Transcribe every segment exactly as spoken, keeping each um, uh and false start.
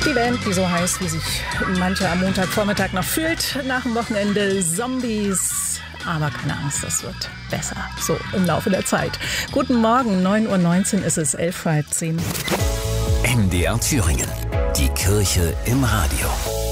Die Band, die so heißt, wie sich mancher am Montagvormittag noch fühlt, nach dem Wochenende Zombies. Aber keine Angst, das wird besser, so im Laufe der Zeit. Guten Morgen, neun Uhr neunzehn ist es, elf vor halb zehn. M D R Thüringen, die Kirche im Radio.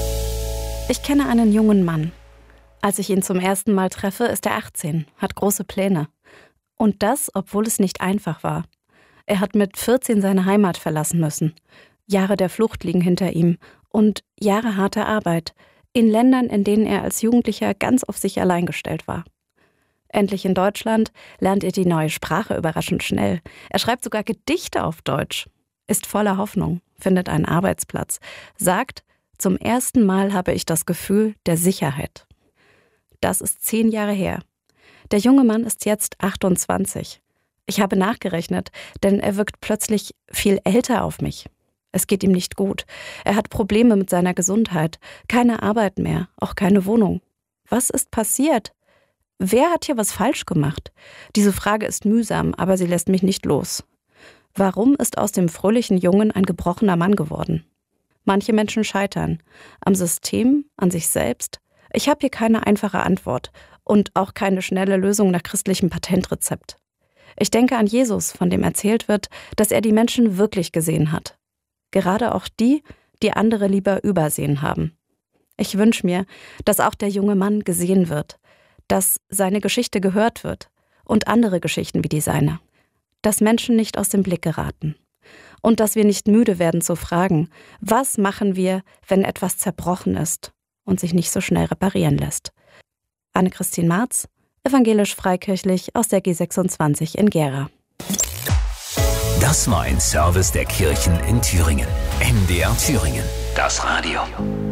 Ich kenne einen jungen Mann. Als ich ihn zum ersten Mal treffe, ist er achtzehn, hat große Pläne. Und das, obwohl es nicht einfach war. Er hat mit vierzehn seine Heimat verlassen müssen. Jahre der Flucht liegen hinter ihm und Jahre harter Arbeit in Ländern, in denen er als Jugendlicher ganz auf sich allein gestellt war. Endlich in Deutschland lernt er die neue Sprache überraschend schnell. Er schreibt sogar Gedichte auf Deutsch, ist voller Hoffnung, findet einen Arbeitsplatz, sagt, zum ersten Mal habe ich das Gefühl der Sicherheit. Das ist zehn Jahre her. Der junge Mann ist jetzt achtundzwanzig. Ich habe nachgerechnet, denn er wirkt plötzlich viel älter auf mich. Es geht ihm nicht gut. Er hat Probleme mit seiner Gesundheit. Keine Arbeit mehr, auch keine Wohnung. Was ist passiert? Wer hat hier was falsch gemacht? Diese Frage ist mühsam, aber sie lässt mich nicht los. Warum ist aus dem fröhlichen Jungen ein gebrochener Mann geworden? Manche Menschen scheitern. Am System, an sich selbst. Ich habe hier keine einfache Antwort und auch keine schnelle Lösung nach christlichem Patentrezept. Ich denke an Jesus, von dem erzählt wird, dass er die Menschen wirklich gesehen hat. Gerade auch die, die andere lieber übersehen haben. Ich wünsche mir, dass auch der junge Mann gesehen wird, dass seine Geschichte gehört wird und andere Geschichten wie die seine. Dass Menschen nicht aus dem Blick geraten. Und dass wir nicht müde werden zu fragen, was machen wir, wenn etwas zerbrochen ist und sich nicht so schnell reparieren lässt. Anne-Christine Marz, evangelisch-freikirchlich aus der G sechsundzwanzig in Gera. Das war ein Service der Kirchen in Thüringen. M D R Thüringen, das Radio.